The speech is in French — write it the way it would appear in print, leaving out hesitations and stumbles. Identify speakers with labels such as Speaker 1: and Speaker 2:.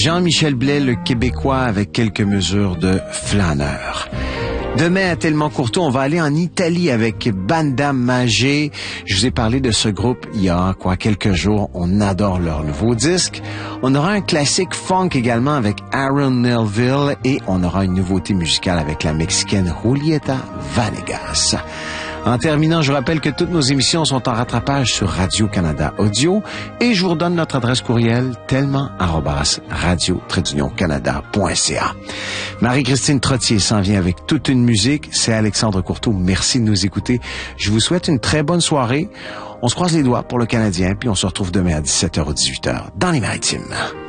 Speaker 1: Jean-Michel Blais, le Québécois, avec quelques mesures de flâneur. Demain, à Tellement Courtois, on va aller en Italie avec Banda Magé. Je vous ai parlé de ce groupe il y a quelques jours. On adore leur nouveau disque. On aura un classique funk également avec Aaron Melville et on aura une nouveauté musicale avec la Mexicaine Julieta Vanegas. En terminant, je vous rappelle que toutes nos émissions sont en rattrapage sur Radio-Canada Audio et je vous redonne notre adresse courriel tellement@radio-canada.ca. Marie-Christine Trottier s'en vient avec toute une musique. C'est Alexandre Courteau. Merci de nous écouter. Je vous souhaite une très bonne soirée. On se croise les doigts pour le Canadien puis on se retrouve demain à 17h ou 18h dans les Maritimes.